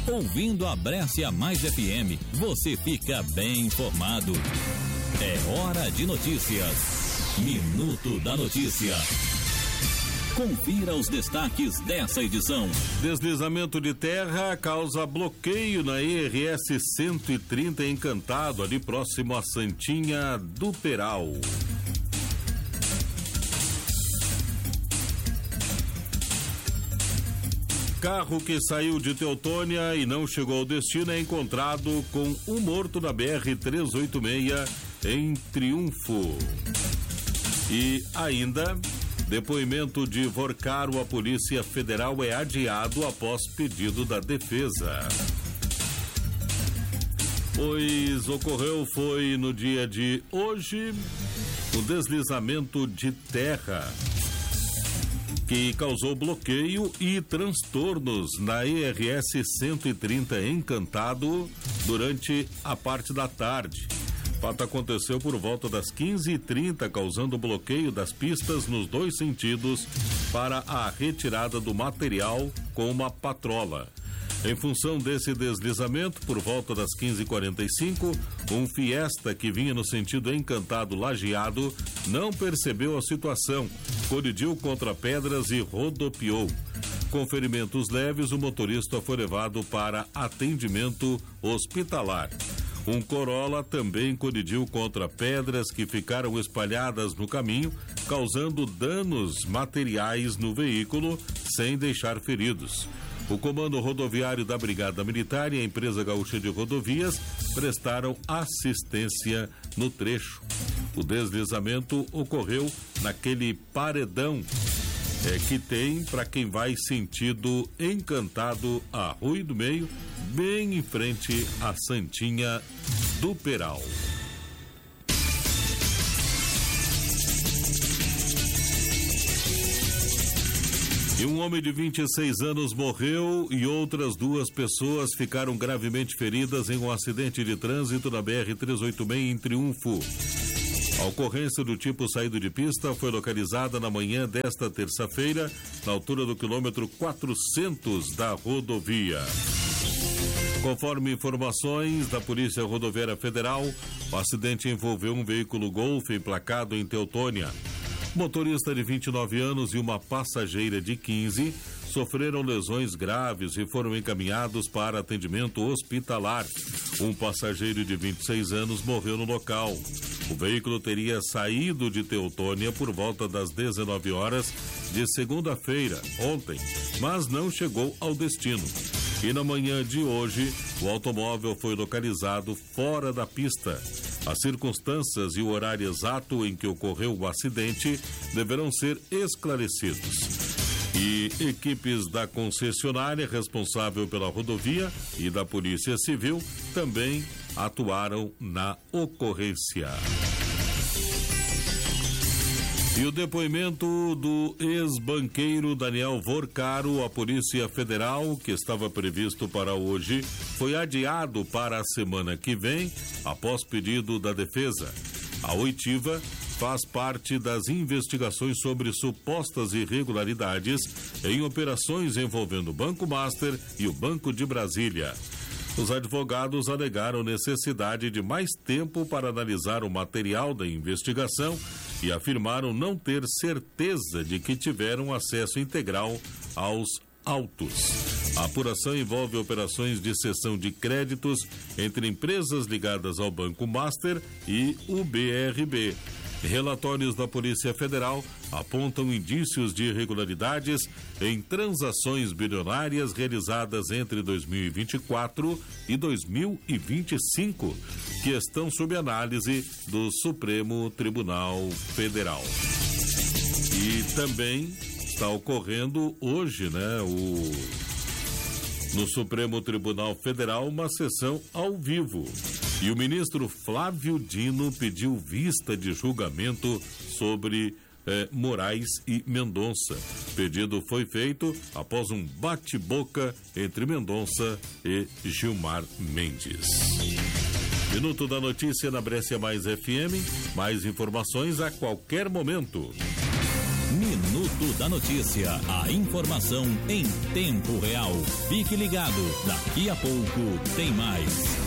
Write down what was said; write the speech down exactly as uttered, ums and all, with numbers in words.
Ouvindo a Brescia Mais F M, você fica bem informado. É hora de notícias. Minuto da Notícia. Confira os destaques dessa edição. Deslizamento de terra causa bloqueio na E R S cento e trinta Encantado, ali próximo a Santinha do Peral. Carro que saiu de Teutônia e não chegou ao destino é encontrado com um morto na B R trezentos e oitenta e seis em Triunfo. E ainda, depoimento de Vorcaro à Polícia Federal é adiado após pedido da defesa. Pois ocorreu, foi no dia de hoje, o deslizamento de terra que causou bloqueio e transtornos na E R S cento e trinta Encantado durante a parte da tarde. O fato aconteceu por volta das quinze e trinta, causando bloqueio das pistas nos dois sentidos para a retirada do material com uma patrola. Em função desse deslizamento, por volta das quinze e quarenta e cinco, um Fiesta que vinha no sentido Encantado Lajeado não percebeu a situação, colidiu contra pedras e rodopiou. Com ferimentos leves, o motorista foi levado para atendimento hospitalar. Um Corolla também colidiu contra pedras que ficaram espalhadas no caminho, causando danos materiais no veículo, sem deixar feridos. O Comando Rodoviário da Brigada Militar e a Empresa Gaúcha de Rodovias prestaram assistência no trecho. O deslizamento ocorreu naquele paredão é, que tem para quem vai sentido Encantado a Rui do Meio, bem em frente à Santinha do Peral. E um homem de vinte e seis anos morreu e outras duas pessoas ficaram gravemente feridas em um acidente de trânsito na B R trezentos e oitenta e seis em Triunfo. A ocorrência do tipo saído de pista foi localizada na manhã desta terça-feira, na altura do quilômetro quatrocentos da rodovia. Conforme informações da Polícia Rodoviária Federal, o acidente envolveu um veículo Golf emplacado em Teutônia. Motorista de vinte e nove anos e uma passageira de quinze sofreram lesões graves e foram encaminhados para atendimento hospitalar. Um passageiro de vinte e seis anos morreu no local. O veículo teria saído de Teutônia por volta das dezenove horas de segunda-feira, ontem, mas não chegou ao destino. E na manhã de hoje, o automóvel foi localizado fora da pista. As circunstâncias e o horário exato em que ocorreu o acidente deverão ser esclarecidos. E equipes da concessionária responsável pela rodovia e da Polícia Civil também atuaram na ocorrência. E o depoimento do ex-banqueiro Daniel Vorcaro à Polícia Federal, que estava previsto para hoje, foi adiado para a semana que vem, após pedido da defesa. A oitiva faz parte das investigações sobre supostas irregularidades em operações envolvendo o Banco Master e o Banco de Brasília. Os advogados alegaram necessidade de mais tempo para analisar o material da investigação e afirmaram não ter certeza de que tiveram acesso integral aos autos. A apuração envolve operações de cessão de créditos entre empresas ligadas ao Banco Master e o B R B. Relatórios da Polícia Federal apontam indícios de irregularidades em transações bilionárias realizadas entre dois mil e vinte e quatro e dois mil e vinte e cinco, que estão sob análise do Supremo Tribunal Federal. E também está ocorrendo hoje, né, o, no Supremo Tribunal Federal, uma sessão ao vivo. E o ministro Flávio Dino pediu vista de julgamento sobre eh, Moraes e Mendonça. O pedido foi feito após um bate-boca entre Mendonça e Gilmar Mendes. Minuto da Notícia na Brescia Mais F M. Mais informações a qualquer momento. Minuto Minuto da Notícia. A informação em tempo real. Fique ligado, daqui a pouco tem mais.